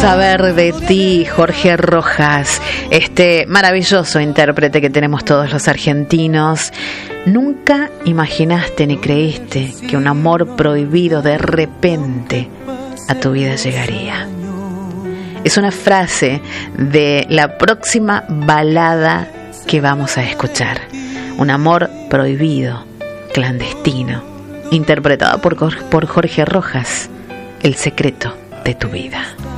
saber de ti, Jorge Rojas, este maravilloso intérprete que tenemos todos los argentinos. Nunca imaginaste ni creíste que un amor prohibido de repente a tu vida llegaría. Es una frase de la próxima balada que vamos a escuchar. Un amor prohibido, clandestino, interpretada por Jorge Rojas, El secreto de tu vida.